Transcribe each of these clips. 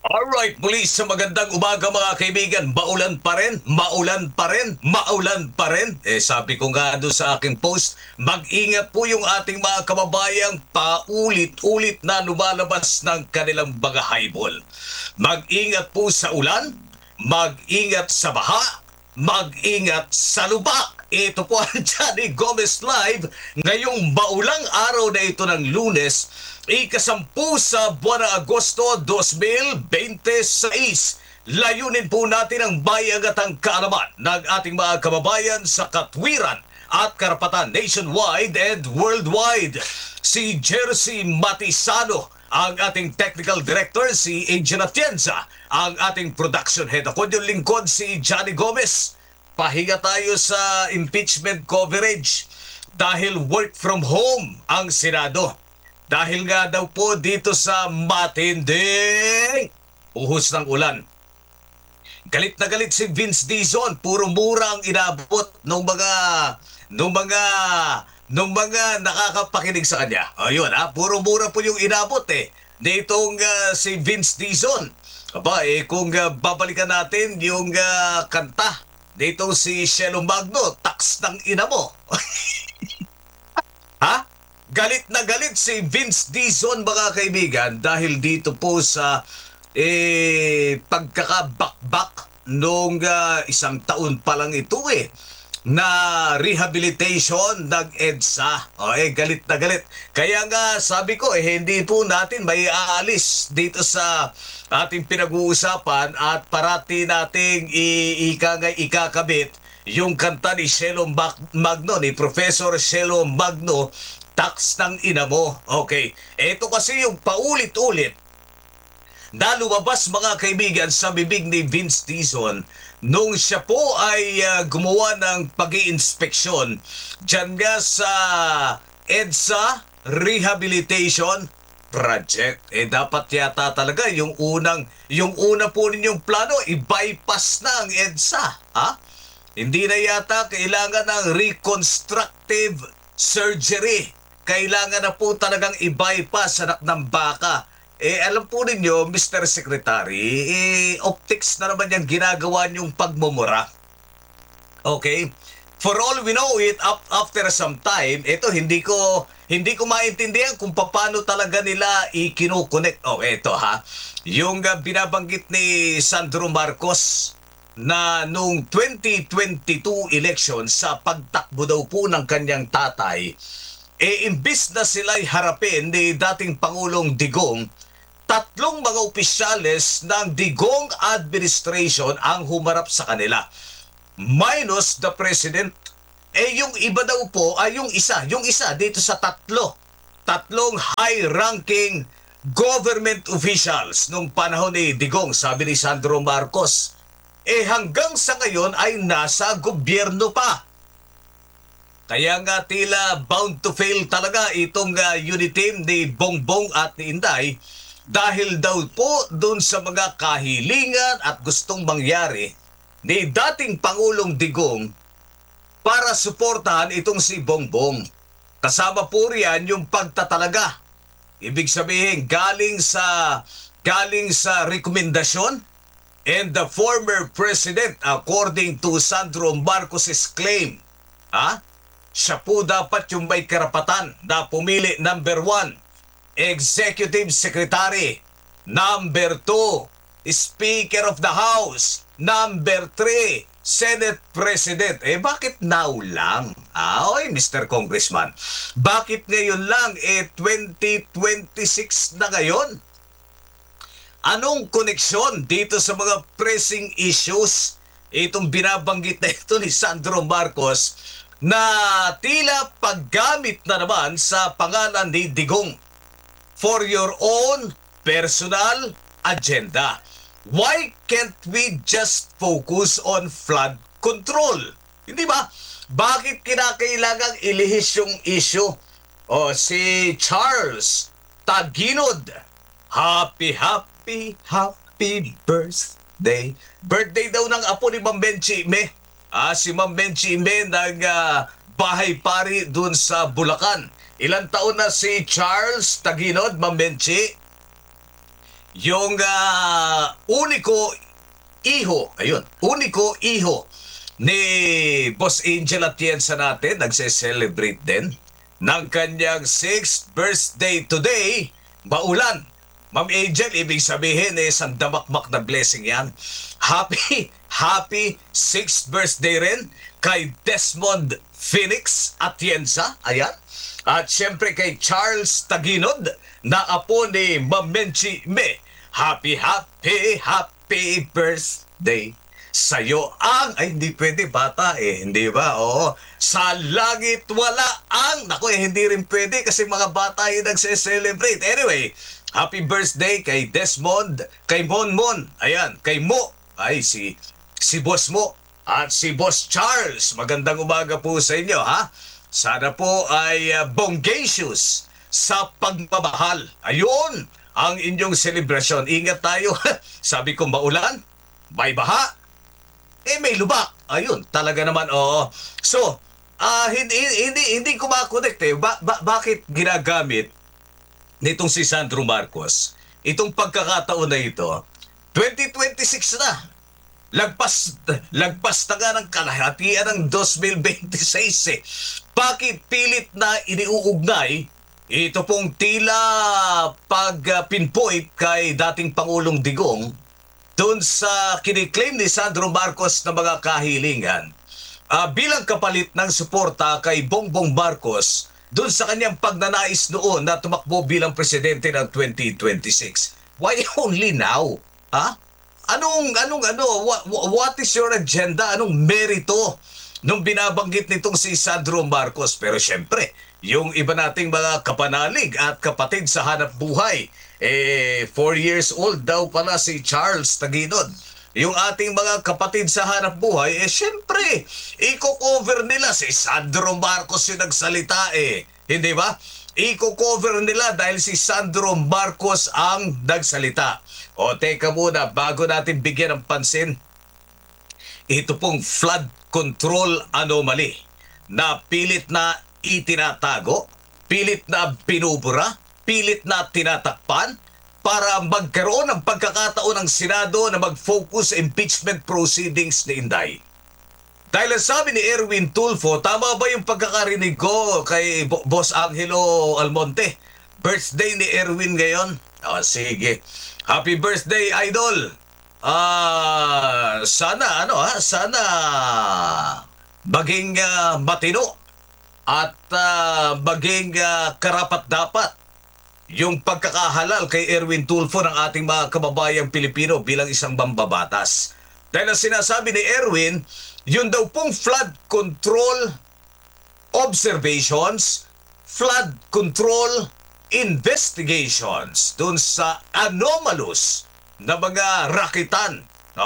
Alright, muli sa magandang umaga mga kaibigan. Maulan pa rin, maulan pa rin, maulan pa rin. Sabi ko nga doon sa aking post, mag-ingat po yung ating mga kababayang paulit-ulit na lumalabas ng kanilang mga haibol. Mag-ingat po sa ulan, mag-ingat sa baha, mag-ingat sa lubak. Ito po ang Johnny Gomez Live ngayong maulang araw na ito ng Lunes, ikasampu sa buwan ng Agosto 2026. Layunin po natin ang bayag at ang kaalaman ng ating mga kababayan sa katwiran at karapatan nationwide and worldwide. Si Jersey Matisano ang ating technical director, si Angel Atienza ang ating production head. Ako yung lingkod, si Johnny Gomez. Pahinga tayo sa impeachment coverage dahil work from home ang Senado. Dahil nga daw po dito sa matinding uhos ng ulan. Galit na galit si Vince Dizon. Puro mura ang inabot ng mga nakakapakinig sa kanya. Ayun puro mura po yung inabot nitong si Vince Dizon. Aba, kung babalikan natin yung kanta dito si Shelo Magno, tax ng ina mo. Ha? Galit na galit si Vince Dizon mga kaibigan dahil dito po sa pagkakabakbak nung isang taon pa lang ito na rehabilitation ng EDSA. Galit na galit. Kaya nga sabi ko hindi po natin may aalis dito sa ating pinag-uusapan at parati nating ikakabit yung kanta ni Shelo Magno, ni Professor Shelo Magno, tax ng ina mo. Okay. Ito kasi yung paulit-ulit na lumabas mga kaibigan sa bibig ni Vince Dizon nung siya po ay gumawa ng pag-iinspeksyon dyan nga sa EDSA Rehabilitation Project. Dapat yata talaga yung una po ninyong plano, i-bypass na ang EDSA. Hindi na yata kailangan ng reconstructive surgery. Kailangan na po talagang i-bypass, anak ng baka. Alam po ninyo, Mr. Secretary, optics na naman yung ginagawa niyong pagmumura. Okay? For all we know it, after some time, ito hindi ko maintindihan kung paano talaga nila i-kinoconnect. Ito yung binabanggit ni Sandro Marcos na noong 2022 election sa pagtakbo daw po ng kanyang tatay, imbis na sila'y harapin ni dating Pangulong Digong, tatlong mga opisyales ng Digong administration ang humarap sa kanila. Minus the president. Yung iba daw po ay yung isa dito sa tatlong high-ranking government officials nung panahon ni Digong, sabi ni Sandro Marcos. Hanggang sa ngayon ay nasa gobyerno pa. Kaya nga tila bound to fail talaga itong unit team ni Bongbong at ni Inday dahil daw po dun sa mga kahilingan at gustong mangyari ni dating Pangulong Digong para suportahan itong si Bongbong. Kasama po riyan yung pagtatalaga. Ibig sabihin galing sa rekomendasyon and the former president, according to Sandro Marcos's claim, siya po dapat yung may karapatan na pumili. Number 1, Executive Secretary. Number 2, Speaker of the House. Number 3, Senate President. Bakit now lang? Mr. Congressman. Bakit ngayon lang? 2026 na ngayon. Anong koneksyon dito sa mga pressing issues itong binabanggit na ito ni Sandro Marcos na tila paggamit na naman sa pangalan ni Digong for your own personal agenda? Why can't we just focus on flood control? Hindi ba? Bakit kinakailangang ilihis yung issue? Si Charles Taginod, happy birthday. Birthday daw ng apo ni Ma'am Benchi Ime. Si Ma'am Benchi Ime ng bahay pari dun sa Bulacan. Ilang taon na si Charles Taginod, Ma'am Benchi? yung uniko iho ni Boss Angel Atienza natin, nagse-celebrate din ng kanyang 6th birthday today. Maulan. Ma'am Angel, ibig sabihin isang damakmak na blessing yan. Happy 6th birthday rin kay Desmond Phoenix Atienza. Ayan. At syempre kay Charles Taginod na apo ni Ma'am Menchi Me. Happy birthday sa'yo ang... Ay, hindi pwede, bata hindi ba? Oo. Sa langit wala ang... Naku, hindi rin pwede kasi mga bata yung nagse-celebrate. Anyway, happy birthday kay Desmond, kay Monmon, ayan, kay Mo, ay si Boss Mo, at si Boss Charles. Magandang umaga po sa inyo, ha? Sana po ay bonggacious sa pagmamahal. Ayun, ang inyong selebrasyon. Ingat tayo. Sabi ko, maulan, may baha, may lubak. Ayun, talaga naman, oo. So, hindi ko makonect bakit ginagamit nitong si Sandro Marcos itong pagkakataon na ito. 2026 na. Lagpas na nga ng kalahatian ng 2026 Bakit pilit na iniuugnay ito pong tila pag-pinpoint kay dating Pangulong Digong doon sa kiniklaim ni Sandro Marcos na mga kahilingan bilang kapalit ng suporta kay Bongbong Marcos doon sa kanyang pagnanais noon na tumakbo bilang presidente ng 2026. Why only now? Ha? What is your agenda? Anong merito nung binabanggit nitong si Sandro Marcos? Pero syempre, yung iba nating mga kapanalig at kapatid sa hanap buhay, 4 years old daw pala si Charles Taginod. Yung ating mga kapatid sa hanap buhay, syempre, i-cover nila si Sandro Marcos yung nagsalita Hindi ba? I-cover nila dahil si Sandro Marcos ang nagsalita. O teka muna, bago natin bigyan ng pansin, ito pong flood control anomaly na pilit na itinatago, pilit na binubura, pilit na tinatakpan, para magkaroon ng pagkakataon ng Senado na mag-focus sa impeachment proceedings ni Inday. Dahil ang sabi ni Erwin Tulfo, tama ba yung pagkakarinig ko kay Boss Angelo Almonte? Birthday ni Erwin ngayon? Sige. Happy birthday, Idol! Sana maging matino at maging karapat-dapat yung pagkakahalal kay Erwin Tulfo ng ating mga kababayang Pilipino bilang isang mambabatas. Dahil ang sinasabi ni Erwin, yun daw pong flood control observations, flood control investigations dun sa anomalous na mga rakitan.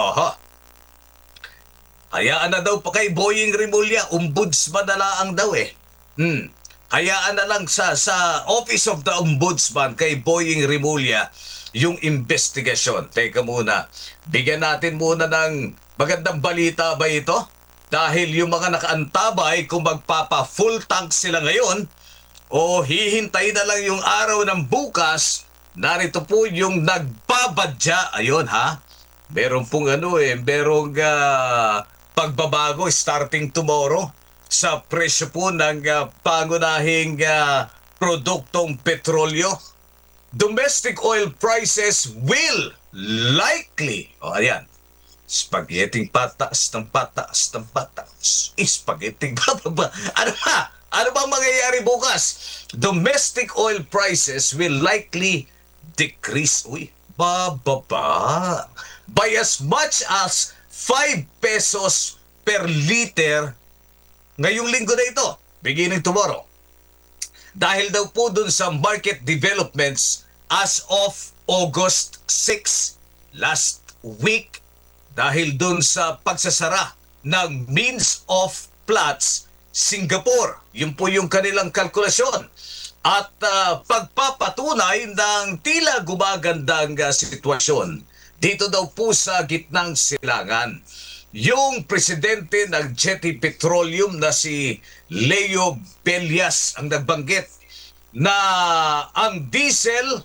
Hayaan na daw pa kay Boying Rimulya, ombudsman na lang daw Hayaan na lang sa Office of the Ombudsman kay Boying Rimulya yung investigasyon. Teka muna, bigyan natin muna ng magandang balita ba ito? Dahil yung mga nakaantabay kung magpapa-full tank sila ngayon o hihintay na lang yung araw ng bukas, narito po yung nagbabadya. Ayun meron pong merong pagbabago starting tomorrow sa presyo po ng pangunahing produktong petrolyo. Domestic oil prices will likely, ayan, spaghetti pataas ng pataas ng pataas, spaghetti bababa. Ano bang mangyayari bukas? Domestic oil prices will likely decrease. Bababa by as much as 5 pesos per liter ngayong linggo na ito, beginning tomorrow. Dahil daw po dun sa market developments as of August 6, last week, dahil dun sa pagsasara ng means of Platts, Singapore. Yun po yung kanilang kalkulasyon. At pagpapatunay ng tila gumagandang sitwasyon dito daw po sa gitnang silangan. Yung presidente ng Jetty Petroleum na si Leo Bellas ang nagbanggit na ang diesel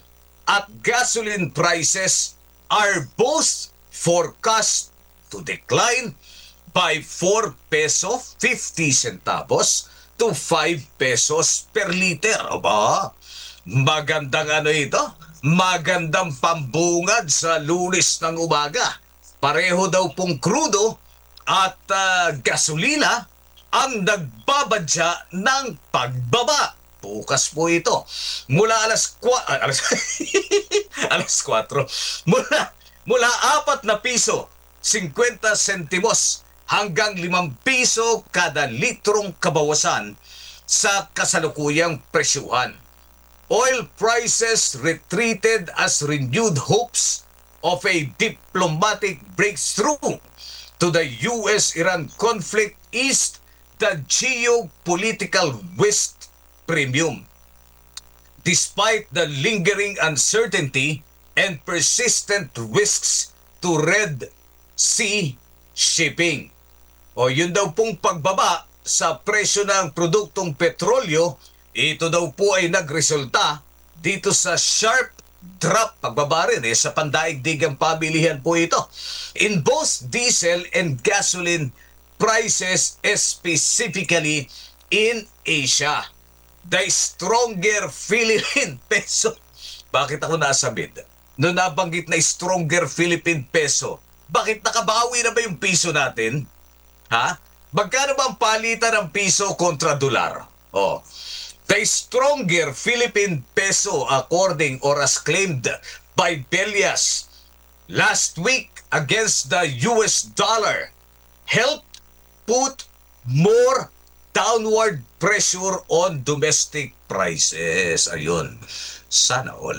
at gasoline prices are both forecast to decline by 4 peso 50 centavos to 5 pesos per liter. Aba, magandang ano ito? Magandang pambungad sa Lunes ng umaga. Pareho daw pong krudo at gasolina ang nagbabadya ng pagbaba. Bukas po ito. Mula alas 4. Mula 4 na piso 50 sentimos hanggang 5 piso kada litrong kabawasan sa kasalukuyang presyuhan. Oil prices retreated as renewed hopes of a diplomatic breakthrough to the U.S.-Iran conflict eased the geopolitical risk premium. Despite the lingering uncertainty and persistent risks to Red Sea shipping. O yun daw pong pagbaba sa presyo ng produktong petrolyo, ito daw po ay nagresulta dito sa sharp drop, pagbaba rin sa pandaigdigang pabilihan po ito in both diesel and gasoline prices, specifically in Asia. The stronger Philippine peso. Bakit ako nasabid? Noong nabanggit na stronger Philippine peso, bakit nakabawi na ba yung piso natin? Ha? Magkano ba ang palitan ng piso kontra dolar? Oh. The stronger Philippine peso, according or as claimed by Bellas last week against the US dollar, helped put more downward pressure on domestic prices. Ayun. Sana all.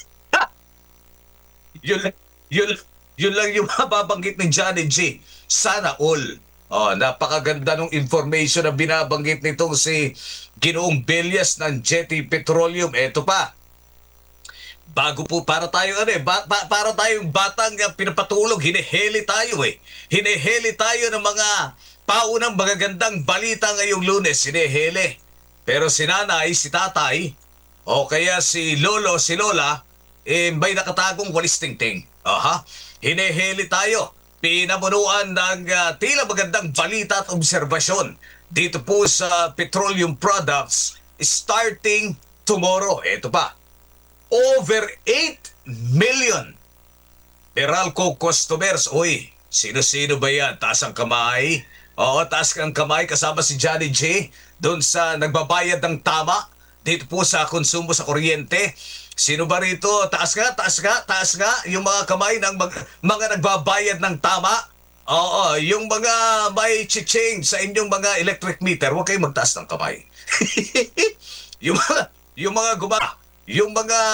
yun lang yung mababanggit ni Johnny G. Sana all. Oh, napakaganda ng information na binabanggit nitong si Ginoong Bellas ng Jetty Petroleum. Eto pa. Bago po para tayo para tayong batang pinapatulog, hiniheli tayo Hiniheli tayo ng mga paunang magagandang balita ngayong Lunes, hiniheli. Pero si nanay, si tatay, o kaya si lolo, si lola, may nakatagong walis tingting. Aha. Hiniheli tayo. Pinamunuan ng tila magandang balita at obserbasyon dito po sa petroleum products starting tomorrow. Ito pa, over 8 million Meralco customers. Uy, sino-sino ba yan? Taas ang kamay. Oo, taas ang kamay kasama si Johnny J doon sa nagbabayad ng tama dito po sa konsumo sa kuryente. Sino ba rito? Taas nga yung mga kamay ng mga nagbabayad ng tama. Oo, yung mga may change sa inyong mga electric meter, huwag kayong magtaas ng kamay. yung mga